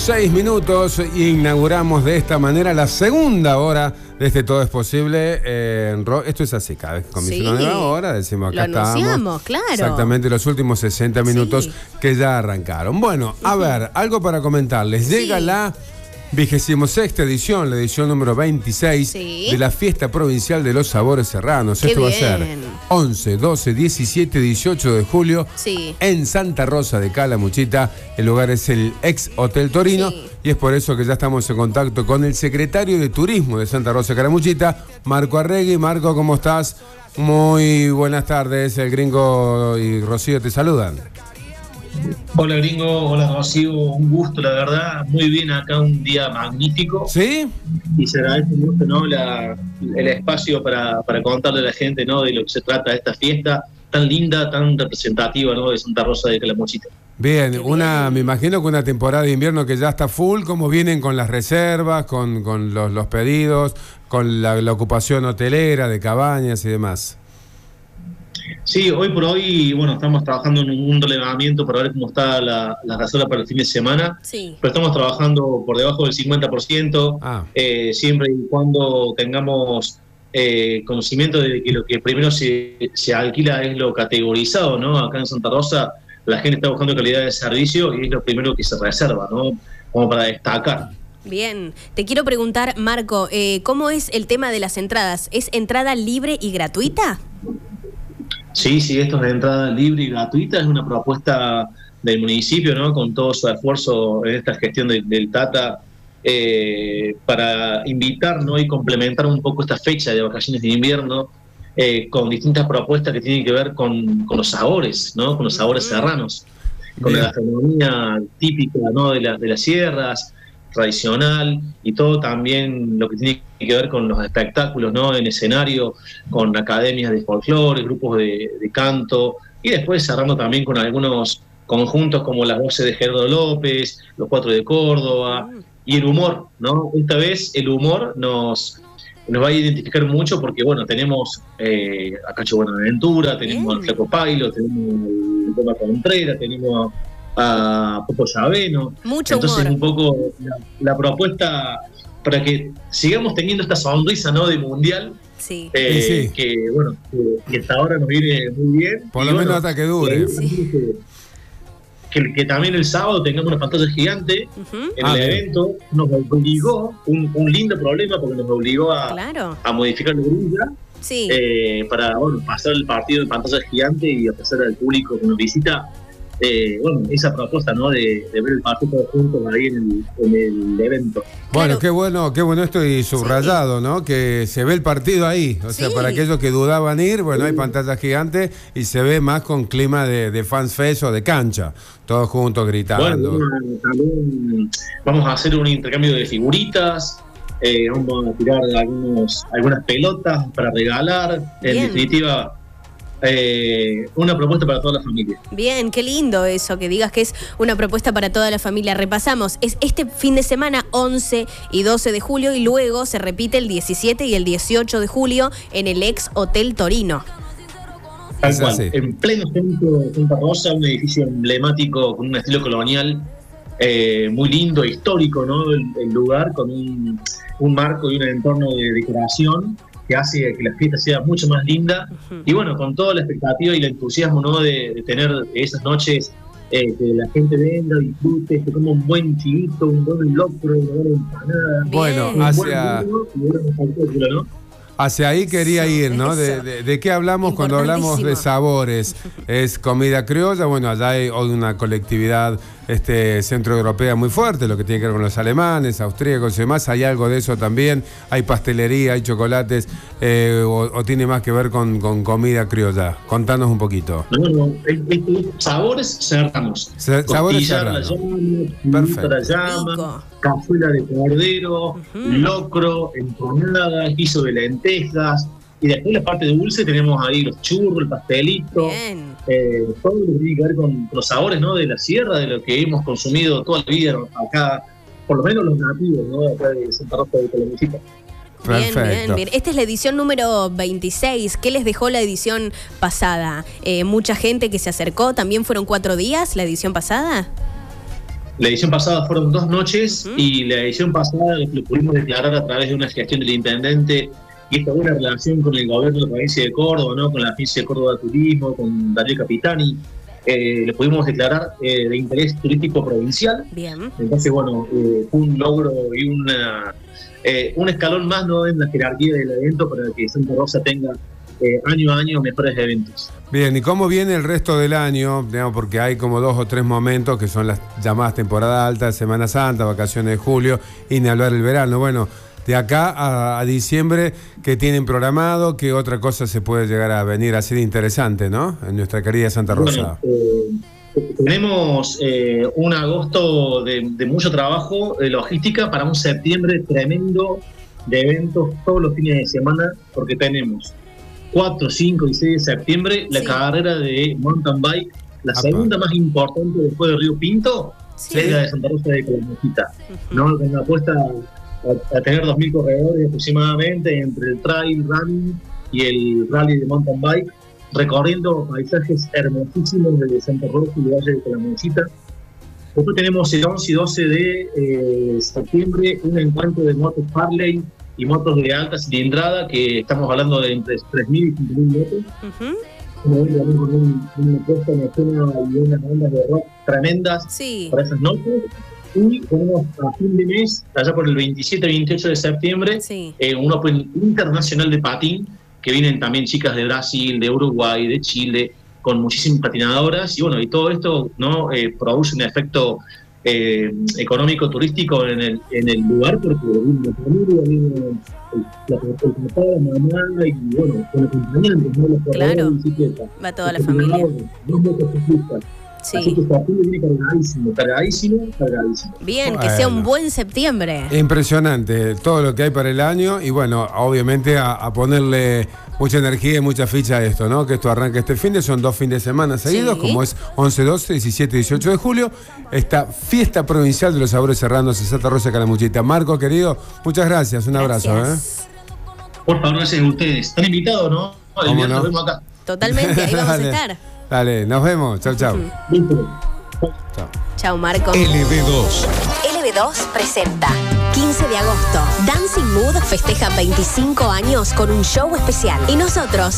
6 minutos y inauguramos de esta manera la segunda hora de este Todo es Posible. Esto es así, cada vez que comienza una nueva hora decimos acá estamos. Claro. Exactamente los últimos 60 minutos que ya arrancaron. Bueno, a ver, algo para comentarles. Llega la 26ª edición, la edición número 26 de la Fiesta Provincial de los Sabores Serranos. Esto va a ser 11, 12, 17, 18 de julio en Santa Rosa de Calamuchita. El lugar es el ex Hotel Torino y es por eso que ya estamos en contacto con el secretario de Turismo de Santa Rosa de Calamuchita, Marco Arregui. Marco, ¿cómo estás? Muy buenas tardes. El Gringo y Rocío te saludan. Hola Gringo, hola Rocío, un gusto la verdad, muy bien acá, un día magnífico. ¿Sí? Y se agradece mucho, ¿no? el espacio para contarle a la gente, ¿no? De lo que se trata de esta fiesta tan linda, tan representativa, ¿no? De Santa Rosa de Calamuchita. Bien, me imagino que una temporada de invierno que ya está full. ¿Cómo vienen con las reservas, con los pedidos, con la ocupación hotelera, de cabañas y demás? Sí, hoy por hoy, bueno, estamos trabajando en un relevamiento para ver cómo está la reserva para el fin de semana, pero estamos trabajando por debajo del 50%, siempre y cuando tengamos conocimiento de que lo que primero se alquila es lo categorizado, ¿no? Acá en Santa Rosa la gente está buscando calidad de servicio y es lo primero que se reserva, ¿no? Como para destacar. Bien, te quiero preguntar, Marco, ¿cómo es el tema de las entradas? ¿Es entrada libre y gratuita? Sí, esto es de entrada libre y gratuita, es una propuesta del municipio, ¿no? Con todo su esfuerzo en esta gestión del Tata, para invitar, ¿no? Y complementar un poco esta fecha de vacaciones de invierno, con distintas propuestas que tienen que ver con los sabores, ¿no? Con los sabores serranos, con la gastronomía típica, ¿no? de las sierras, tradicional, y todo también lo que tiene que ver con los espectáculos, ¿no? En escenario, con academias de folclore, grupos de canto, y después cerrando también con algunos conjuntos como las voces de Gerardo López, los Cuatro de Córdoba, y el humor, ¿no? Esta vez el humor nos va a identificar mucho porque, bueno, tenemos a Cacho Buenaventura, tenemos al Flaco Pailo, tenemos el Toma Contreras, tenemos a Popo Llaveno. Entonces humor. Un poco la propuesta para que sigamos teniendo esta sonrisa, ¿no? De mundial, que bueno, que hasta ahora nos viene muy bien. Por lo menos hasta que dure. Que también el sábado tengamos una pantalla gigante en el evento. Nos obligó, un lindo problema, porque nos obligó a modificar la grilla para pasar el partido en pantalla gigante y ofrecer al público que nos visita esa propuesta, ¿no? De ver el partido juntos ahí en el evento. Bueno, qué bueno esto y subrayado, ¿no? Que se ve el partido ahí. O sea, para aquellos que dudaban ir, bueno, hay pantalla gigante y se ve más con clima de fans fest o de cancha. Todos juntos gritando. Bueno, también vamos a hacer un intercambio de figuritas. Vamos a tirar algunas pelotas para regalar. En definitiva, una propuesta para toda la familia. Bien, qué lindo eso, que digas que es una propuesta para toda la familia. Repasamos, es este fin de semana 11 y 12 de julio y luego se repite el 17 y el 18 de julio en el ex Hotel Torino. Tal cual, en pleno centro de Santa Rosa, un edificio emblemático con un estilo colonial, muy lindo, histórico, ¿no? El lugar con un marco y un entorno de decoración que hace que la fiesta sea mucho más linda, y bueno, con toda la expectativa y el entusiasmo, ¿no? de tener esas noches, que la gente venga, disfrute, que coma un buen chivito, un buen locro, una buena empanada. Bueno, hacia ahí quería ir, ¿no? ¿De qué hablamos cuando hablamos de sabores? Es comida criolla, bueno, allá hay una colectividad centroeuropea muy fuerte, lo que tiene que ver con los alemanes, austríacos y demás. ¿Hay algo de eso también? ¿Hay pastelería, hay chocolates? ¿O tiene más que ver con comida criolla? Contanos un poquito. No, sabores serranos. Sabores serranos. Perfecto. La llama, cazuela de cordero, locro, empanada, guiso de lentejas. Y después la parte de dulce tenemos ahí los churros, el pastelito, todo lo que tiene que ver con los sabores, ¿no? De la sierra, de lo que hemos consumido toda la vida acá, por lo menos los nativos, ¿no? Acá de Santa Rosa de Calamuchita. Bien. Esta es la edición número 26. ¿Qué les dejó la edición pasada? Mucha gente que se acercó. ¿También fueron 4 días la edición pasada? La edición pasada fueron 2 noches y la edición pasada lo pudimos declarar a través de una gestión del intendente y esta buena relación con el gobierno de la provincia de Córdoba, ¿no? Con la agencia de Córdoba Turismo, con Darío Capitani. Le pudimos declarar de interés turístico provincial. Bien. Entonces, bueno, fue un logro y un escalón más, ¿no? En la jerarquía del evento para que Santa Rosa tenga año a año mejores eventos. Bien, ¿y cómo viene el resto del año? Digamos, porque hay como 2 o 3 momentos que son las llamadas temporada alta, Semana Santa, vacaciones de julio, y ni hablar el verano. Bueno, de acá a diciembre, ¿qué tienen programado? ¿Qué otra cosa se puede llegar a venir a ser interesante, ¿no? En nuestra querida Santa Rosa. Bueno, tenemos un agosto de mucho trabajo de logística para un septiembre tremendo de eventos todos los fines de semana, porque tenemos 4, 5 y 6 de septiembre la carrera de mountain bike, la segunda más importante después de Río Pinto, es la de Santa Rosa de Calamuchita, ¿no? Con una apuesta a tener 2.000 corredores aproximadamente entre el trail running y el rally de mountain bike, recorriendo paisajes hermosísimos desde Santa Rosa y el Valle de Calamuchita. Después tenemos el 11 y 12 de septiembre un encuentro de motos Harley y motos de alta cilindrada, que estamos hablando de entre 3.000 y 5.000 motos. Con una puesta en escena y unas bandas de rock tremendas para esas noches. Y tenemos a fin de mes, allá por el 27 y 28 de septiembre, un Open internacional de patín, que vienen también chicas de Brasil, de Uruguay, de Chile, con muchísimas patinadoras. Y bueno, y todo esto, ¿no? Produce un efecto económico, turístico en el lugar, porque viene la familia, viene el papá, la mamá y bueno, con acompañantes, ¿no? Los claro, de bicicleta. Va toda la familia. Así que septiembre viene cargadísimo. Bien, que sea un buen septiembre. Impresionante todo lo que hay para el año y bueno, obviamente a ponerle mucha energía y mucha ficha a esto, ¿no? Que esto arranca este fin de, son 2 fines de semana seguidos, como es 11, 12, 17 y 18 de julio, esta fiesta provincial de los sabores serranos en Santa Rosa de Calamuchita. Marco, querido, muchas gracias, un abrazo. Por favor, gracias a ustedes. Están invitados, ¿no? El viernes nos vemos acá. Totalmente, ahí vamos a estar. Dale, nos vemos. Chau, chau. Chau, Marco. LB2 presenta 15 de agosto. Dancing Mood festeja 25 años con un show especial. Y nosotros